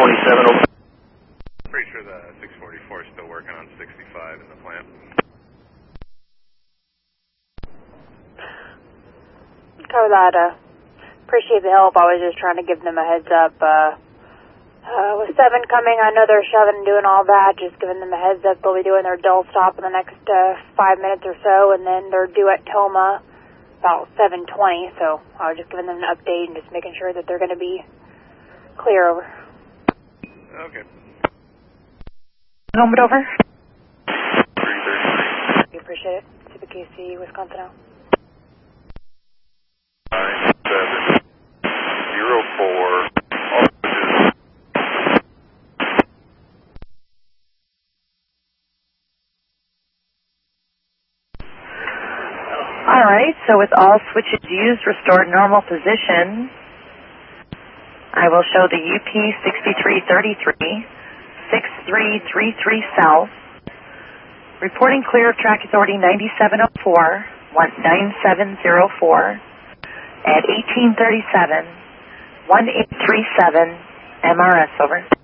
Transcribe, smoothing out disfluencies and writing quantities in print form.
647. Pretty sure the 644 is still working on 65 in the plant. Cover that. Appreciate the help. I was just trying to give them a heads up. With 7 coming, I know they're shoving and doing all that. Just giving them a heads up. They'll be doing their dull stop in the next 5 minutes or so, and then they're due at Toma about 7:20. So I was just giving them an update and just making sure that they're going to be clear over. Okay. Home it over. 333. We appreciate it. CPKC, Wisconsin now. 9704. Alright, so with all switches used, restored normal position, I will show the UP 6333, 6333 South, reporting clear of track authority 9704, 9704, at 1837, 1837, MRS, over.